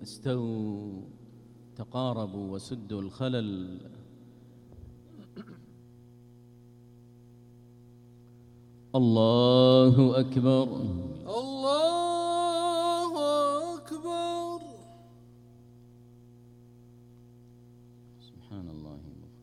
استووا تقاربوا وسدوا الخلل. الله أكبر. الله أكبر. سبحان الله.